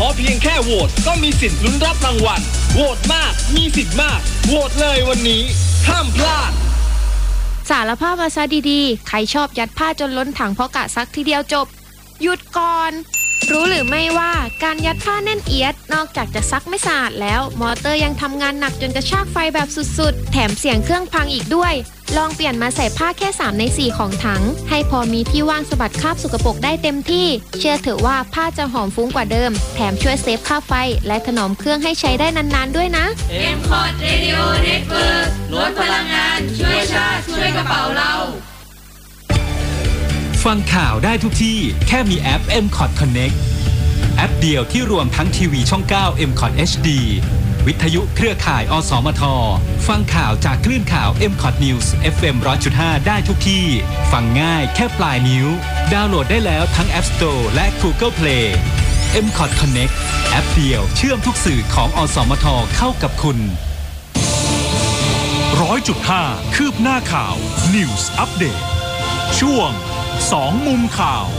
เพียงแค่โหวตก็มีสิทธิ์ลุ้นรับรางวัลโหวตมากมีสิทธิ์มากโหวตเลยวันนี้ห้ามพลาดสารภาพมาซะดีๆใครชอบยัดผ้าจนล้นถังเพราะกะซักทีเดียวจบหยุดก่อนรู้หรือไม่ว่าการยัดผ้าแน่นเอียดนอกจากจะซักไม่สะอาดแล้วมอเตอร์ยังทำงานหนักจนกระชากไฟแบบสุดๆแถมเสียงเครื่องพังอีกด้วยลองเปลี่ยนมาใส่ผ้าแค่3ใน4ของถังให้พอมีที่ว่างสะบัดคราบสกปรกได้เต็มที่เชื่อเถอะว่าผ้าจะหอมฟุ้งกว่าเดิมแถมช่วยเซฟค่าไฟและถนอมเครื่องให้ใช้ได้นานๆด้วยนะ M-Cot Radio Network ลดพลังงานช่วยชาติช่วยกระเป๋าเราฟังข่าวได้ทุกที่แค่มีแอป M-Cot Connect แอปเดียวที่รวมทั้งทีวีช่อง 9 M-Cot HD วิทยุเครือข่ายอสมทฟังข่าวจากคลื่นข่าว M-Cot News FM 100.5 ได้ทุกที่ฟังง่ายแค่ปลายนิ้วดาวน์โหลดได้แล้วทั้ง App Store และ Google Play M-Cot Connect แอปเดียวเชื่อมทุกสื่อของอสมทเข้ากับคุณ 100.5 คืบหน้าข่าว News Update ช่วง2มุมข่าว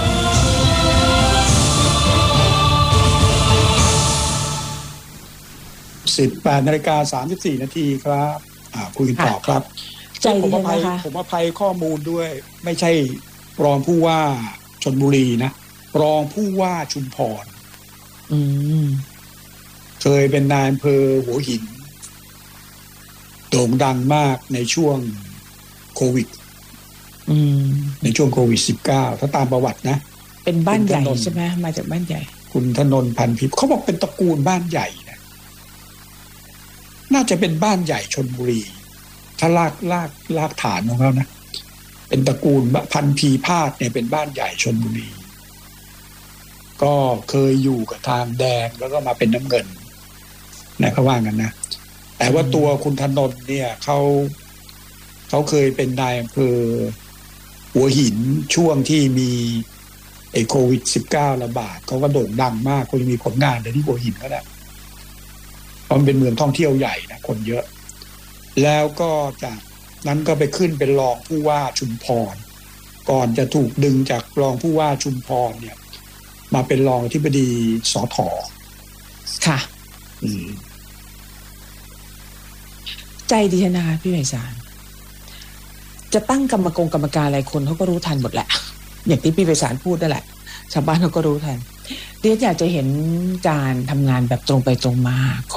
18:34 นาทีครับคุยกันต่อครับผมอภัยข้อมูลด้วยไม่ใช่รองผู้ว่าชลบุรีนะรองผู้ว่าชุมพรเคยเป็นนายอำเภอหัวหินโด่งดังมากในช่วงโควิดในช่วงโควิด -19 ถ้าตามประวัตินะเป็นบ้านใหญ่ใช่ไหมมาจากบ้านใหญ่คุณธนนท์พันธุ์พิมพ์เขาบอกเป็นตระกูลบ้านใหญ่นะน่าจะเป็นบ้านใหญ่ชลบุรีถ้าลากฐานของเขานะเป็นตระกูลพันธุ์พีพาดเนี่ยเป็นบ้านใหญ่ชลบุรีก็เคยอยู่กับทางแดงแล้วก็มาเป็นน้ำเงินนะเขาว่ากันนะแต่ว่าตัวคุณธนนท์เนี่ยเขาเคยเป็นนายอำเภอหัวหินช่วงที่มีโควิด -19 ระบาดเขาก็โด่งดังมากเขามีผลงานในที่หัวหินก็ได้เพราะมันเป็นเมืองท่องเที่ยวใหญ่นะคนเยอะแล้วก็จากนั้นก็ไปขึ้นเป็นรองผู้ว่าชุมพรก่อนจะถูกดึงจากรองผู้ว่าชุมพรเนี่ยมาเป็นรองอธิบดีสท. ค่ะใจดีนะคะพี่ไพศาลจะตั้งกรรมการอะไรคนเขาก็รู้ทันหมดแหละอย่างที่พี่ไพศาลพูดนั่นแหละชาวบ้านเขาก็รู้ทันเดี๋ยวอยากจะเห็นการทำงานแบบตรงไปตรงมา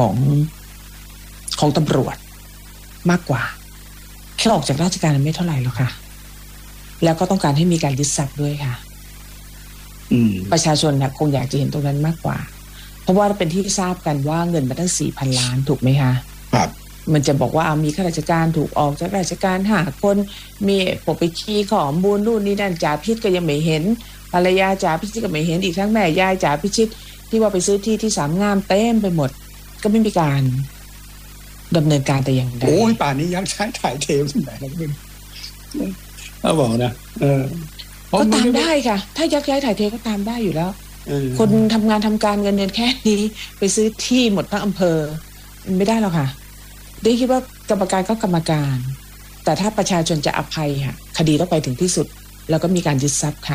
ของตำรวจมากกว่าแค่ออกจากราชการไม่เท่าไหร่หรอกค่ะแล้วก็ต้องการให้มีการยึดทรัพย์ด้วยค่ะประชาชนคงอยากจะเห็นตรงนั้นมากกว่าเพราะว่าเป็นที่ทราบกันว่าเงินมาตั้ง 4,000 ล้านถูกไหมคะครับมันจะบอกว่ามีข้าราชการถูกออกจากราชการ5 คนมีผมไปขี้ข้อมูลนู่นนี่นั่นจ่าพิชิตก็ยังไม่เห็นภรรยาจ่าพิชิตก็ไม่เห็นอีกทั้งแม่ยายจ่าพิชิตที่ว่าไปซื้อที่สามงามเต็มไปหมดก็ไม่มีการดำเนินการแต่อย่างใดโอ้ยป่านนี้ยังใช้ถ่ายเทปที่ไหนแล้วไม่เอาบอกนะก็ตามได้ค่ะถ้ายักย้ายถ่ายเทก็ตามได้อยู่แล้วคนทำงานทำการเงินเดือนแค่นี้ไปซื้อที่หมดทั้งอำเภอมันไม่ได้หรอกค่ะได้คิดว่ากรรมการก็กรรมการแต่ถ้าประชาชนจะอภัยค่ะคดีต้องไปถึงที่สุดแล้วก็มีการยึดทรัพย์ค่ะ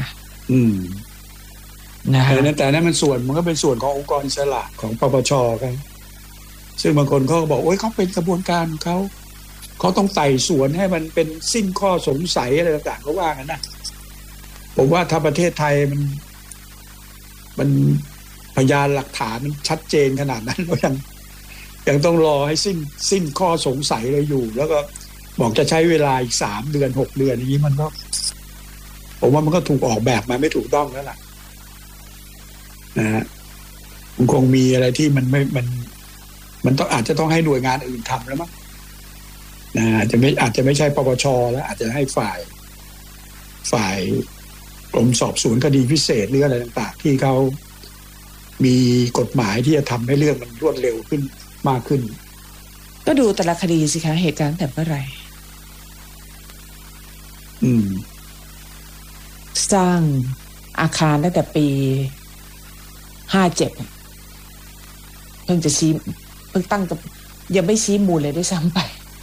นะคะแต่นั้นมันส่วนมันก็เป็นส่วนขององค์กรอิสระของปปชกันซึ่งบางคนเขาก็บอกโอ้ยเขาเป็นกระบวนการของเขาต้องไต่สวนให้มันเป็นสิ้นข้อสงสัยอะไรต่างๆเขาว่ากันนะผมว่าถ้าประเทศไทยมันพยานหลักฐานมันชัดเจนขนาดนั้นก็ยังต้องรอให้สิ้นข้อสงสัยเลยอยู่แล้วก็บอกจะใช้เวลาอีก3 เดือน 6 เดือนอย่างนี้มันก็ผมว่ามันก็ถูกออกแบบมาไม่ถูกต้องแล้วล่ะนะฮะมันคงมีอะไรที่มันต้องอาจจะต้องให้หน่วยงานอื่นทำแล้วมั้งนะอาจจะไม่ใช่ปปชแล้วอาจจะให้ฝ่ายกรมสอบสวนคดีพิเศษหรืออะไรต่างๆที่เขามีกฎหมายที่จะทำให้เรื่องมันรวดเร็วขึ้นมากขึ้นก็ดูแต่ละคดีสิคะเหตุการณ์แต่เมื่อไหร่สร้างอาคารตั้งแต่ปี57เพิ่งตั้งกับยังไม่ชี้มูลเลยด้วยซ้ำไป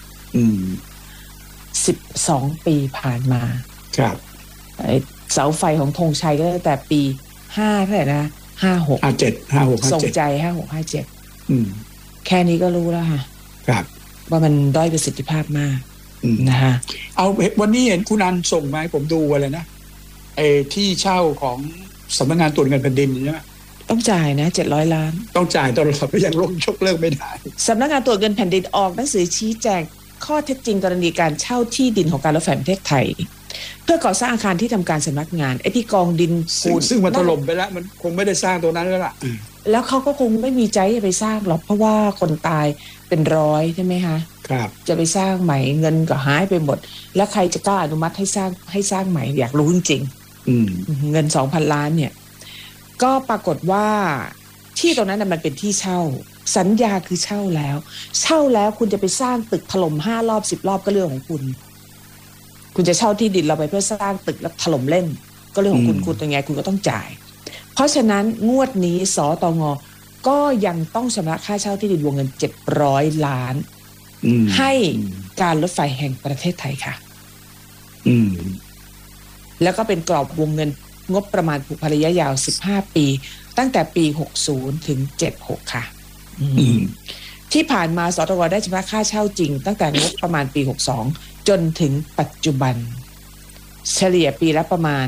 12 ปีผ่านมาครับเสาไฟของธงชัยก็ตั้งแต่ปี5เท่าไหร่นะ 56 ส่งใจ 5657แค่นี้ก็รู้แล้วค่ะครับว่ามันด้อยประสิทธิภาพมากนะฮะเอาวันนี้เห็นคุณอันส่งมาให้ผมดูอะไรนะที่เช่าของสำนักงานตรวจเงินแผ่นดินใช่ไหมต้องจ่ายนะ700 ล้านต้องจ่ายตลอดก็ยังยกเลิกไม่ได้สำนักงานตรวจเงินแผ่นดินออกหนังสือชี้แจงข้อเท็จจริงกรณีการเช่าที่ดินของการรถไฟแห่งประเทศไทยเพื่อก่อสร้างอาคารที่ทำการสำนักงานไอ้ที่กองดินปูนซึ่งมันถล่มไปแล้วมันคงไม่ได้สร้างตัวนั้นแล้วล่ะแล้วเขาก็คงไม่มีใจจะไปสร้างหรอกเพราะว่าคนตายเป็นร้อยใช่ไหมคะครับจะไปสร้างใหม่เงินก็หายไปหมดแล้วใครจะกล้าอนุมัติให้สร้างใหม่อยากรู้จริงๆเงิน 2,000 ล้านเนี่ยก็ปรากฏว่าที่ตรงนั้นมันเป็นที่เช่าสัญญาคือเช่าแล้วคุณจะไปสร้างตึกถล่ม5 รอบ 10 รอบก็เรื่องของคุณจะเช่าที่ดินเราไปเพื่อสร้างตึกแล้วถล่มเล่นก็เรื่องของคุณยังไงคุณก็ต้องจ่ายเพราะฉะนั้นงวดนี้สตง.ก็ยังต้องชำระค่าเช่าที่ดินวงเงิน700 ล้านให้การรถไฟแห่งประเทศไทยค่ะแล้วก็เป็นกรอบวงเงินงบประมาณผูกพันระยะยาว15 ปีตั้งแต่ปี60ถึง76ค่ะที่ผ่านมาสตง.ได้ชำระค่าเช่าจริงตั้งแต่งบประมาณปี62จนถึงปัจจุบันเฉลี่ยปีละประมาณ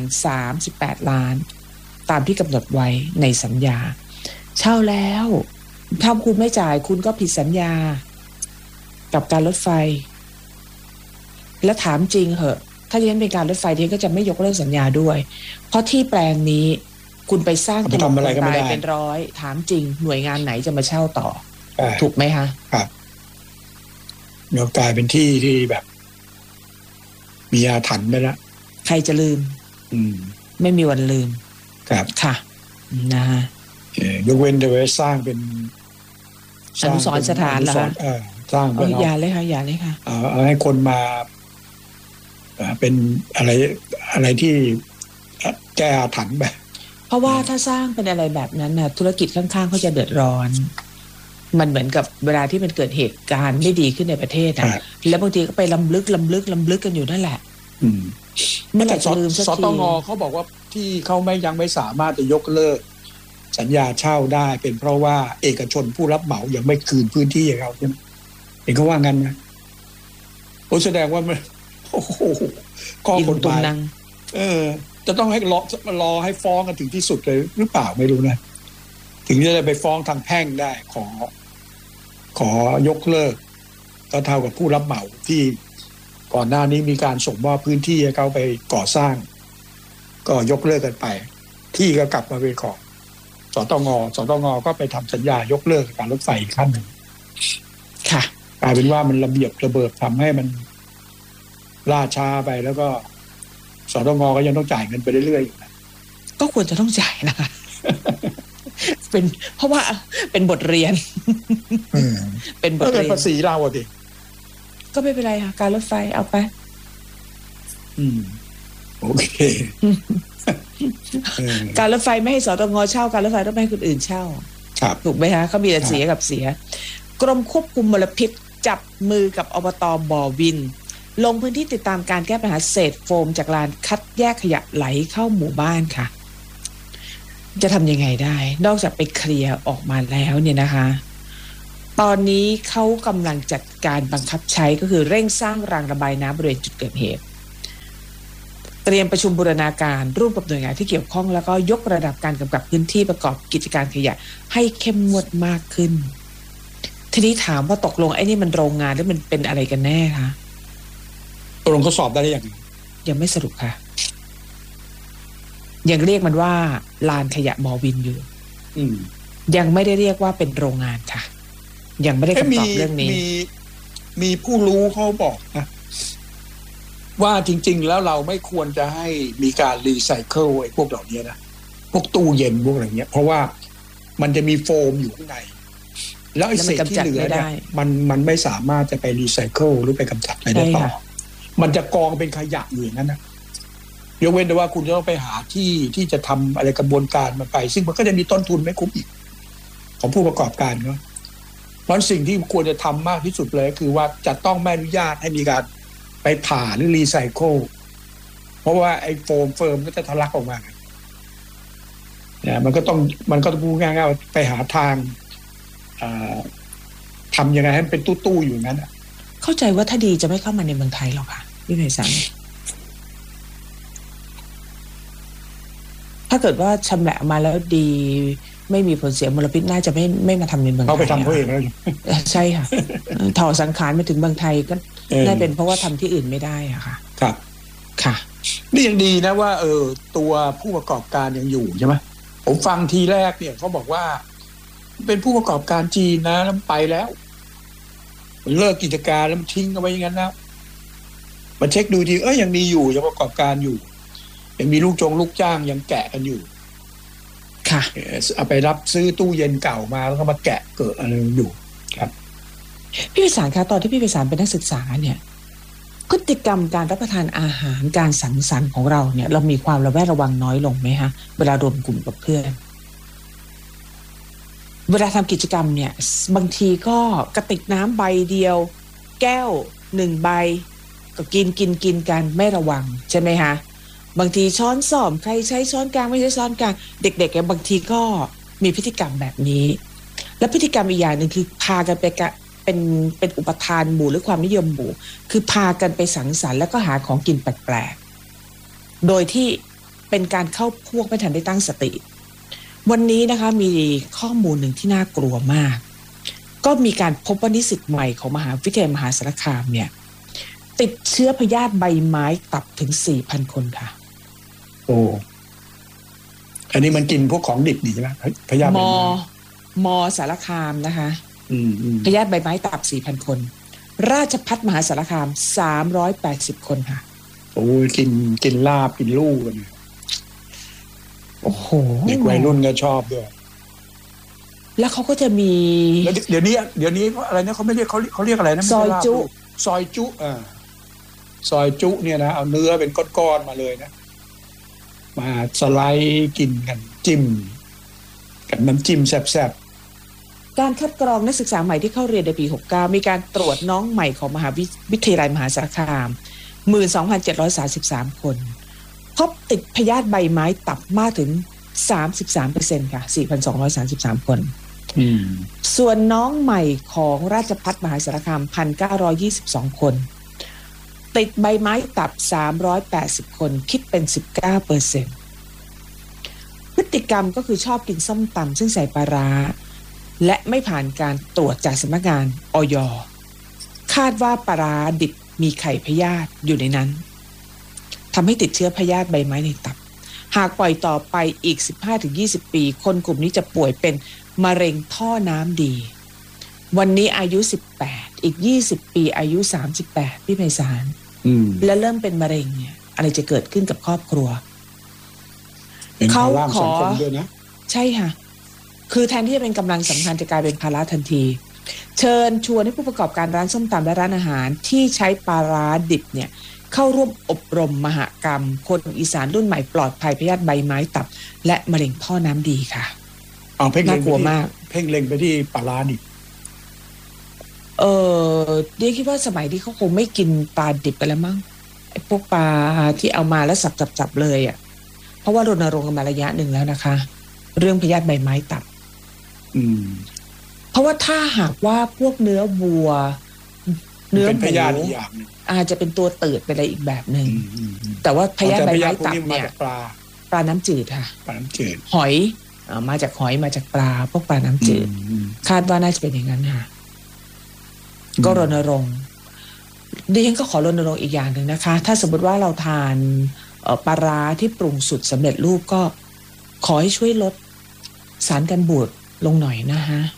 38 ล้านตามที่กำหนดไว้ในสัญญาเช่าแล้วถ้าคุณไม่จ่ายคุณก็ผิดสัญญากับการรถไฟแล้วถามจริงเหอะถ้าดิฉันเป็นการรถไฟดิฉันก็จะไม่ยกเลิกสัญญาด้วยเพราะที่แปลงนี้คุณไปสร้างถนนอะไรก็ไม่ได้เป็นร้อยถามจริงหน่วยงานไหนจะมาเช่าต่อถูกไหมคะครับเดี๋ยวกลายเป็นที่แบบมีอาถรรพ์ไปแล้วใครจะลืมไม่มีวันลืมครับค่ะนะฮะยกเว้นจะไปสร้างเป็นอนุสรณ์สถานเหรอคะสร้างเป็นอย่าเลยค่ะเอาให้คนมาเป็นอะไรที่แก้อาถรรพ์แบบเพราะว่าถ้าสร้างเป็นอะไรแบบนั้นน่ะธุรกิจข้างๆเขาจะเดือดร้อนมันเหมือนกับเวลาที่มันเกิดเหตุการณ์ไม่ดีขึ้นในประเทศอ่ะแล้วบางทีก็ไปล้ำลึกกันอยู่นั่นแหละเมื่อไหร่จะลืมสักทีสตง.เขาบอกว่าที่เขายังไม่สามารถจะยกเลิกสัญญาเช่าได้เป็นเพราะว่าเอกชนผู้รับเหมายังไม่คืนพื้นที่ให้เขาใช่ไหมเห็นเขาว่างั้นนะโอ้แสดงว่ามันโอ้โหข้อกฎหมายจะต้องให้รอให้ฟ้องกันถึงที่สุดเลยหรือเปล่าไม่รู้นะถึงจะไปฟ้องทางแพ่งได้ขอยกเลิกก็เท่ากับผู้รับเหมาที่ก่อนหน้านี้มีการส่งมอบพื้นที่ให้เขาไปก่อสร้างก็ยกเลิกกันไปที่ก็กลับมาเป็นของสตง.ก็ไปทำสัญญายกเลิกการรถไฟอีกขั้นหนึ่งค่ะกลายเป็นว่ามันระเบียบระเบิดทำให้มันล่าช้าไปแล้วก็สตง.ก็ยังต้องจ่ายเงินไปเรื่อยๆอยู่นะก็ควรจะต้องจ่ายนะ เป็นเพราะว่าเป็นบทเรียนเป็นบทเรียนภาษีเราดิก็ไม่เป็นไรค่ะการรถไฟเอาไปโอเคการรถไฟไม่ให้สตง.เช่าการรถไฟต้องให้คนอื่นเช่าถูกไหมคะเขามีแต่เสียกับเสียกรมควบคุมมลพิษจับมือกับอบต.บ่อวินลงพื้นที่ติดตามการแก้ปัญหาเศษโฟมจากลานคัดแยกขยะไหลเข้าหมู่บ้านค่ะจะทำยังไงได้นอกจากไปเคลียร์ออกมาแล้วเนี่ยนะคะตอนนี้เขากำลังจัดการบังคับใช้ก็คือเร่งสร้างรางระบายน้ำบริเวณจุดเกิดเหตุเตรียมประชุมบูรณาการร่วมกับหน่วยงานที่เกี่ยวข้องแล้วก็ยกระดับการกำกับพื้นที่ประกอบกิจการขยะให้เข้มงวดมากขึ้นทีนี้ถามว่าตกลงไอ้นี่มันโรงงานหรือมันเป็นอะไรกันแน่คะตกลงเขาสอบได้หรือยังไม่สรุปค่ะยังเรียกมันว่าลานขยะบ่อวินอยู่ยังไม่ได้เรียกว่าเป็นโรงงานค่ะยังไม่ได้คำตอบเรื่องนี้มีผู้รู้เขาบอกนะว่าจริงๆแล้วเราไม่ควรจะให้มีการรีไซเคิลไอ้พวกเหล่านี้นะพวกตู้เย็นพวกอะไรเงี้ยเพราะว่ามันจะมีโฟมอยู่ข้างในแล้วไอ้เศษที่เหลือเนี่ยมันไม่สามารถจะไปรีไซเคิลหรือไปกำจัดอะไรได้ต่อมันจะกองเป็นขยะอยู่อย่างนั้นนะยกเว้นแต่ว่าคุณจะต้องไปหาที่จะทำอะไรกระบวนการมันไปซึ่งมันก็จะมีต้นทุนไม่คุ้มอีกของผู้ประกอบการเขาเพราะสิ่งที่ควรจะทำมากที่สุดเลยคือว่าจะต้องไม่อนุญาตให้มีการไปผ่าหรือรีไซเคิลเพราะว่าไอ้โฟมเฟิร์มก็จะทะลักออกมาเนี่ยมันก็ต้องพูดง่ายๆไปหาทางทำยังไงให้มันเป็นตู้ๆอยู่นั้นเข้าใจว่าถ้าดีจะไม่เข้ามาในเมืองไทยหรอกค่ะพี่ไพศาลถ้าเกิดว่าชำแหละมาแล้วดีไม่มีผลเสียมลพิษน่าจะไม่มาทำในเมืองไทยเขาไปทำเขาเองแล้วใช่ค่ะถอดสังขารมาถึงเมืองไทยก็น่าเป็นเพราะว่าทำที่อื่นไม่ได้อะค่ะครับค่ะนี่ยังดีนะว่าตัวผู้ประกอบการยังอยู่ใช่ไหมผมฟังทีแรกเนี่ยเขาบอกว่าเป็นผู้ประกอบการจีนนะแล้วไปแล้วมันเลิกกิจการแล้วมันทิ้งเอาไว้อย่างนั้นแล้วมาเช็คดูทียังมีอยู่ยังประกอบการอยู่ยังมีลูกจ้างยังแกะกันอยู่ค่ะเอาไปรับซื้อตู้เย็นเก่ามาแล้วก็มาแกะเกิดอะไรอยู่ครับพี่ไพศาลคะตอนที่พี่ไพศาลเป็นนักศึกษาเนี่ยพฤติกรรมการรับประทานอาหารการสังสรรค์ของเราเนี่ยเรามีความระแวดระวังน้อยลงไหมคะเวลารวมกลุ่มกับเพื่อนเวลาทำกิจกรรมเนี่ยบางทีก็กระติกน้ำใบเดียวแก้ว1ใบก็กินกันไม่ระวังใช่ไหมคะบางทีช้อนส้อมใครใช้ช้อนกลางไม่ใช้ช้อนกลางเด็กๆบางทีก็มีพฤติกรรมแบบนี้และพฤติกรรมอีกอย่างหนึ่งคือพากันไปเป็นอุปทานหมู่หรือความนิยมหมู่คือพากันไปสังสรรค์แล้วก็หาของกินแปลกๆโดยที่เป็นการเข้าพวกไม่ทันได้ตั้งสติวันนี้นะคะมีข้อมูลหนึ่งที่น่ากลัวมากก็มีการพบว่านิสิตใหม่ของมหาวิทยาลัยมหาสารคามเนี่ยติดเชื้อพยาธิใบไม้ตับถึง 4,000 คนค่ะโอ้อันนี้มันกินพวกของดิบนี่ใช่ไหมพยาธิมสารคามนะคะพยาธิใบไม้ตับ 4,000 คนราชภัฏมหาสารคาม380 คนค่ะโอ้ยกินลาบกินลูกกันโอ้โหเด็กวัยรุ่นก็ชอบด้วยแล้วเขาก็จะมีแล้วเดี๋ยวนี้อะไรนะเขาไม่เรียกเขาเรียกอะไรนะซอยจุซอยจุเนี่ยนะเอาเนื้อเป็นก้อนๆมาเลยนะมาสไลด์กินกันจิ้มกับน้ำจิ้มแซ่บๆการคัดกรองนักศึกษาใหม่ที่เข้าเรียนในปี69มีการตรวจน้องใหม่ของมหาวิทยาลัยมหาสารคาม 12,733 คนพบติดพยาธิใบไม้ตับมากถึง 33% ค่ะ 4,233 คนส่วนน้องใหม่ของราชภัฏมหาสารคาม 1,922 คนติดใบไม้ตับ380 คนคิดเป็น 19%พฤติกรรมก็คือชอบกินส้มตำซึ่งใส่ปลาร้าและไม่ผ่านการตรวจจากสำนักงานอย.คาดว่าปลาร้าดิบมีไข่พยาธิอยู่ในนั้นทำให้ติดเชื้อพยาธิใบไม้ในตับหากปล่อยต่อไปอีก 15-20 ปีคนกลุ่มนี้จะป่วยเป็นมะเร็งท่อน้ำดีวันนี้อายุ18อีก20ปีอายุ38พี่ไพศาลและเริ่มเป็นมะเร็งเนี่ยอะไรจะเกิดขึ้นกับครอบครัวเขาขอใช่ค่ะคือแทนที่จะเป็นกำลังสำคัญจะกลายเป็นภาระทันทีเชิญชวนให้ผู้ประกอบการร้านส้มตำและร้านอาหารที่ใช้ปลาร้าดิบเนี่ยเข้าร่วมอบรมมหกรรมคนอีสานรุ่นใหม่ปลอดภัยพยาธิใบไม้ตับและมะเร็งท่อน้ำดีค่ะน่ากลัวมากเพ่งเล็งไปที่ปลาร้าดิบเดี๋ยวคิดว่าสมัยที่เขาคงไม่กินปลาดิบกันแล้วมั้งไอ้พวกปลาที่เอามาแล้วสับเลยอ่ะเพราะว่ารณรงค์กันมาระยะหนึ่งแล้วนะคะเรื่องพยาธิใบไม้ตับเพราะว่าถ้าหากว่าพวกเนื้อวัวเนื้อหมูอาจจะเป็นตัวตืดเป็นอะไรอีกแบบหนึ่งแต่ว่าพยาธิใบไม้ตับเนี่ยปลาน้ำจืดค่ะปลาน้ำจืดหอยมาจากหอยมาจากปลาพวกปลาน้ำจืดคาดว่าน่าจะเป็นอย่างนั้นค่ะก็รณรงค์ดิฉันก็ขอรณรงค์อีกอย่างหนึ่งนะคะถ้าสมมติว่าเราทานปลาร้าที่ปรุงสุดสำเร็จรูปก็ขอให้ช่วยลดสารกันบูดลงหน่อยนะฮะ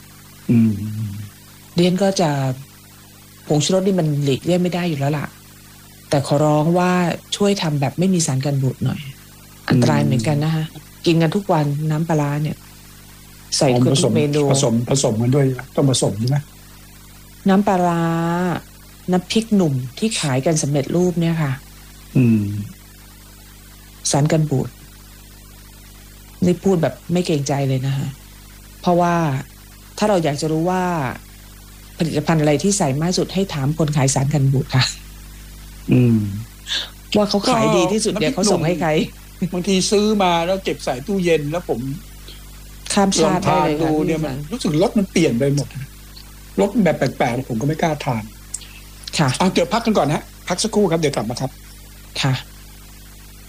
ดิฉันก็จะผงชูรสนี่มันหลีกเลี่ยงไม่ได้อยู่แล้วล่ะแต่ขอร้องว่าช่วยทำแบบไม่มีสารกันบูดหน่อยอันตรายเหมือนกันนะฮะกินกันทุกวันน้ำปลาร้าเนี่ยใส่ทุกเมนูผสมกันด้วยต้องผสมใช่ไหมน้ำปลาร้าน้ำพริกหนุ่มที่ขายกันสำเร็จรูปเนี่ยค่ะสารกันบูดนี่พูดแบบไม่เกรงใจเลยนะฮะเพราะว่าถ้าเราอยากจะรู้ว่าผลิตภัณฑ์อะไรที่ใส่มากสุดให้ถามคนขายสารกันบูดค่ะว่าเขาขายดีที่สุดเนี่ยเขาส่งให้ใครบางทีซื้อมาแล้วเก็บใส่ตู้เย็นแล้วผมข้ามลอชาง ติได้ทานเลยดูค่ะเนี่ยมันรู้สึกรสมันเปลี่ยนไปหมดรสแบบแปลกๆผมก็ไม่กล้าทานค่ะเดี๋ยวพักกันก่อนฮะพักสักครู่ครับเดี๋ยวกลับมาครับค่ะ